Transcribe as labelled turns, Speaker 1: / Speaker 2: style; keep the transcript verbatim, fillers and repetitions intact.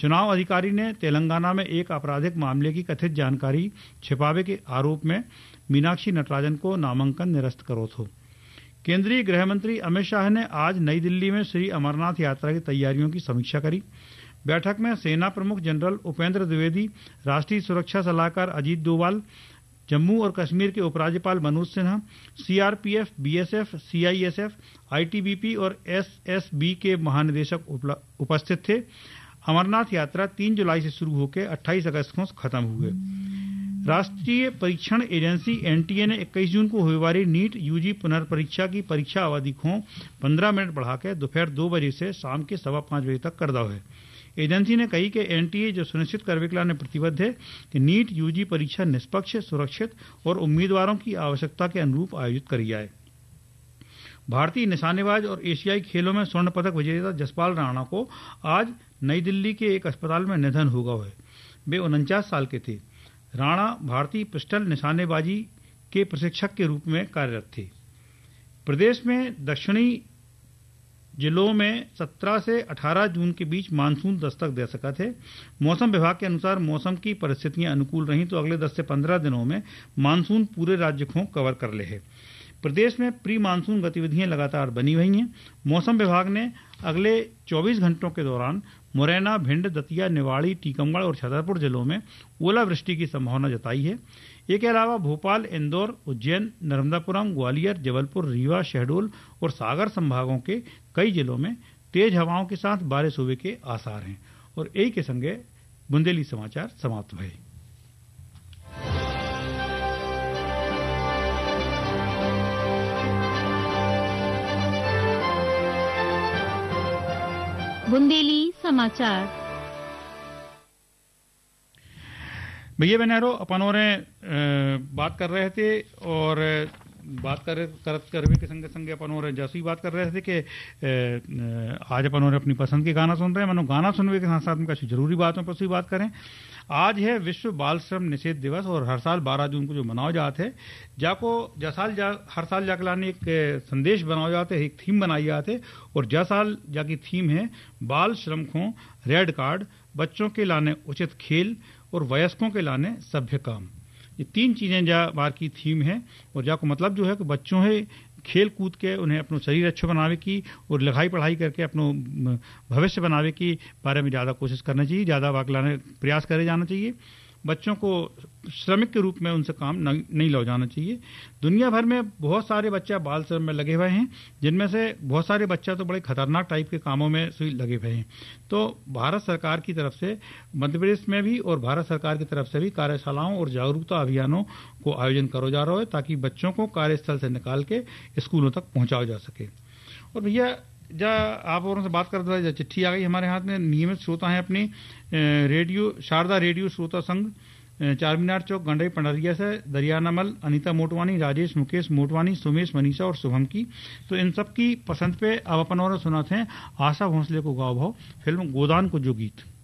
Speaker 1: चुनाव अधिकारी ने तेलंगाना में एक आपराधिक मामले की कथित जानकारी छिपावे के आरोप में मीनाक्षी नटराजन को नामांकन निरस्त करो थो। केंद्रीय गृह मंत्री अमित शाह ने आज नई दिल्ली में श्री अमरनाथ यात्रा की तैयारियों की समीक्षा करी। बैठक में सेना प्रमुख जनरल उपेंद्र द्विवेदी, राष्ट्रीय सुरक्षा सलाहकार अजीत डोभाल, जम्मू और कश्मीर के उपराज्यपाल Manoj Sinha, CRPF, BSF, CISF, ITBP और एसएसबी के महानिदेशक उपस्थित थे। अमरनाथ यात्रा तीन जुलाई से शुरू होकर अट्ठाईस अगस्त को खत्म हुए। राष्ट्रीय परीक्षण एजेंसी एनटीए ने इक्कीस जून को होने वाली नीट यूजी पुनर्परीक्षा की परीक्षा अवधि को पंद्रह मिनट बढ़ाकर दोपहर दो बजे से शाम के सवा पांच बजे तक कर दिया है। एजेंसी ने कही कि एनटीए जो सुनिश्चित करने के लिए प्रतिबद्ध है कि नीट यूजी परीक्षा निष्पक्ष, सुरक्षित और उम्मीदवारों की आवश्यकता के अनुरूप आयोजित करी जाए। भारतीय निशानेबाज और एशियाई खेलों में स्वर्ण पदक विजेता जसपाल राणा को आज नई दिल्ली के एक अस्पताल में निधन हो गया है। वे उनचास साल के थे। राणा भारतीय पिस्टल निशानेबाजी के प्रशिक्षक के रूप में कार्यरत थे। प्रदेश में दक्षिणी जिलों में सत्रह से अठारह जून के बीच मानसून दस्तक दे सका थे। मौसम विभाग के अनुसार मौसम की परिस्थितियां अनुकूल रहीं तो अगले दस से पंद्रह दिनों में मानसून पूरे राज्य को कवर कर ले है। प्रदेश में प्री मानसून गतिविधियां लगातार बनी हुई हैं। मौसम विभाग ने अगले चौबीस घंटों के दौरान मुरैना, भिंड, दतिया, निवाड़ी, टीकमगढ़ और छतरपुर जिलों में ओलावृष्टि की संभावना जताई है। इसके अलावा भोपाल, इंदौर, उज्जैन, नर्मदापुरम, ग्वालियर, जबलपुर, रीवा, शहडोल और सागर संभागों के कई जिलों में तेज हवाओं के साथ बारिश होने के आसार हैं। और यही के संगे बुंदेली समाचार समाप्त हुए।
Speaker 2: बुंदेली समाचार।
Speaker 1: भैया बहनों, अपन और बात कर रहे थे और बात कर करत करने के संगे संगे अपन और जैसी बात कर रहे थे कि आज अपन और अपनी पसंद के गाना सुन रहे हैं। मनो गाना सुनने के साथ साथ में कुछ जरूरी बातों पर बात करें। आज है विश्व बाल श्रम निषेध दिवस और हर साल बारह जून को जो मनाया जाता है, जाको जा साल जा हर साल जाके लाने एक संदेश बनाया जाता है, एक थीम बनाई जाती है। और जा साल जाकी थीम है बाल श्रम को रेड कार्ड, बच्चों के लाने उचित खेल और वयस्कों के लाने सभ्य काम। ये तीन चीजें जा बार की थीम है। और जाको मतलब जो है कि बच्चों है खेल कूद के उन्हें अपना शरीर अच्छा बनावे की और लिखाई पढ़ाई करके अपनो भविष्य बनावे की बारे में ज़्यादा कोशिश करना चाहिए, ज़्यादा वाकलाने प्रयास करे जाना चाहिए। बच्चों को श्रमिक के रूप में उनसे काम नहीं लो जाना चाहिए। दुनिया भर में बहुत सारे बच्चे बाल श्रम में लगे हुए हैं, जिनमें से बहुत सारे बच्चे तो बड़े खतरनाक टाइप के कामों में लगे हुए हैं। तो भारत सरकार की तरफ से मध्य प्रदेश में भी और भारत सरकार की तरफ से भी कार्यशालाओं और जागरूकता अभियानों को आयोजन करो जा रहा है, ताकि बच्चों को कार्यस्थल से निकाल के स्कूलों तक पहुंचाया जा सके। और भैया जा आप औरों से बात करते हैं, चिट्ठी आ गई हमारे हाथ में। नियमित श्रोता हैं अपनी रेडियो शारदा रेडियो श्रोता संघ, चार मीनार चौक, गंडई पंडरिया से दरियानमल, अनीता मोटवानी, राजेश, मुकेश मोटवानी, सुमेश, मनीषा और शुभम की। तो इन सब की पसंद पे अब अपन और सुनाते हैं आशा भोसले को गाओ भाव फिल्म गोदान को जो गीत।